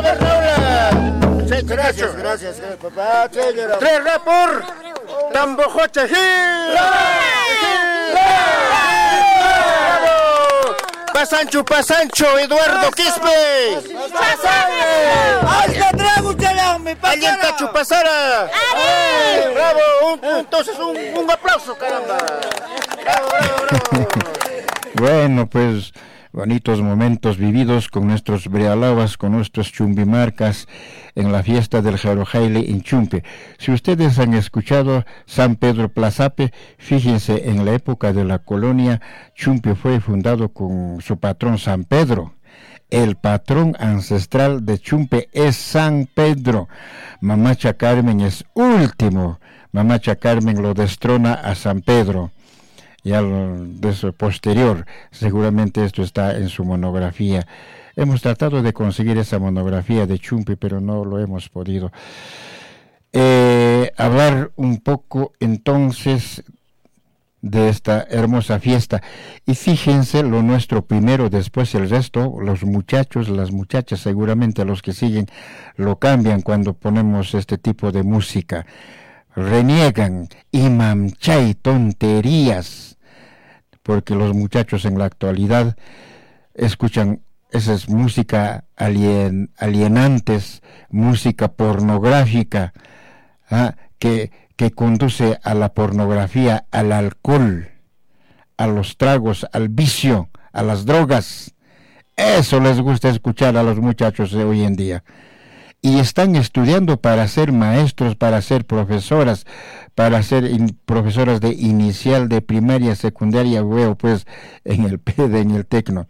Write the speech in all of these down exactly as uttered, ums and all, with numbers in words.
Raúl. Sí, Gracias, gracias, gracias, papá. Señora. Tres rapor. Tambojocha Gil. Pasancho, Pasancho, Eduardo Quispe. ¡Ay, la trago, chalao, mi pasara! ¡Alguien cacho pasara! ¡Bravo! Un, un, entonces un, un aplauso, caramba. ¡Bravo, bravo, bravo! Bueno, pues bonitos momentos vividos con nuestros brealabas, con nuestros chumbimarcas en la fiesta del Jarojaile en Chumpe. Si ustedes han escuchado San Pedro Plazape, fíjense, en la época de la colonia, Chumpe fue fundado con su patrón San Pedro. El patrón ancestral de Chumpe es San Pedro. Mamacha Carmen es último. Mamacha Carmen lo destrona a San Pedro. Ya de eso posterior, seguramente esto está en su monografía. Hemos tratado de conseguir esa monografía de Chumpe, pero no lo hemos podido. Eh, hablar un poco entonces de esta hermosa fiesta. Y fíjense lo nuestro primero, después el resto, los muchachos, las muchachas, seguramente los que siguen lo cambian cuando ponemos este tipo de música. Reniegan, imamchay, tonterías, porque los muchachos en la actualidad escuchan esa es música alien, alienantes, música pornográfica, ¿ah? que, que conduce a la pornografía, al alcohol, a los tragos, al vicio, a las drogas. Eso les gusta escuchar a los muchachos de hoy en día. Y están estudiando para ser maestros, para ser profesoras, para ser in, profesoras de inicial, de primaria, secundaria, veo pues en el P E D, en el Tecno.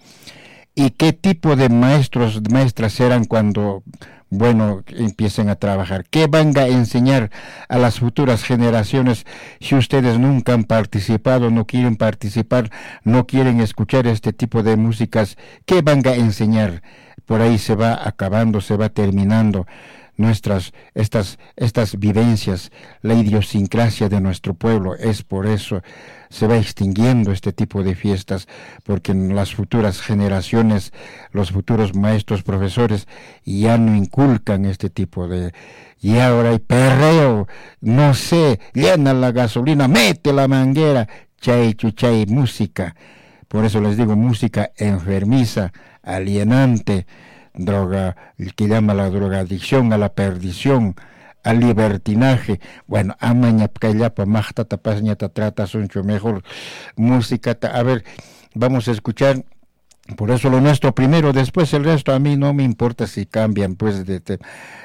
¿Y qué tipo de maestros, maestras serán cuando, bueno, empiecen a trabajar? ¿Qué van a enseñar a las futuras generaciones si ustedes nunca han participado, no quieren participar, no quieren escuchar este tipo de músicas? ¿Qué van a enseñar? Por ahí se va acabando, se va terminando nuestras, estas, estas vivencias, la idiosincrasia de nuestro pueblo. Es por eso se va extinguiendo este tipo de fiestas, porque en las futuras generaciones, los futuros maestros, profesores, ya no inculcan este tipo de... Y ahora hay perreo, no sé, llena la gasolina, mete la manguera, chay, chuchay, música. Por eso les digo, música enfermiza, alienante, droga, el que llama la drogadicción, a la perdición, al libertinaje. Bueno, amaña pkayapa mahta tapasña trata soncho mejor música. Ta, a ver, vamos a escuchar. Por eso lo nuestro primero, después el resto a mí no me importa si cambian, pues de, de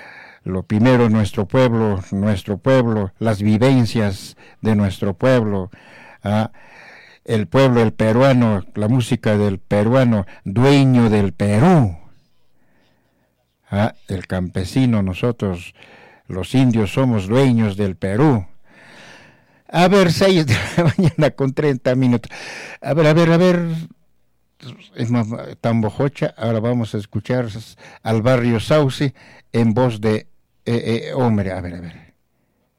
lo primero nuestro pueblo, nuestro pueblo, las vivencias de nuestro pueblo. ¿Ah? El pueblo, el peruano, la música del peruano, dueño del Perú. ¿Ah? El campesino, nosotros, los indios, somos dueños del Perú. A ver, seis de la mañana con treinta minutos. A ver, a ver, a ver. Tambojocha, ahora vamos a escuchar al barrio Sauce en voz de eh, eh, hombre. A ver, a ver.